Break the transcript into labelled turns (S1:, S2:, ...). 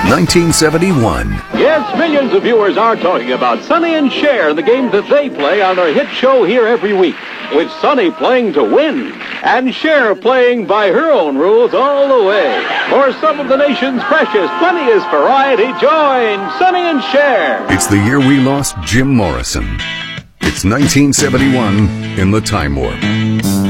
S1: 1971.
S2: Yes, millions of viewers are talking about Sonny and Cher and the game that they play on their hit show here every week, with Sonny playing to win and Cher playing by her own rules all the way. For some of the nation's freshest, funniest variety, join Sonny and Cher.
S1: It's the year we lost Jim Morrison. It's 1971 in the Time Warp.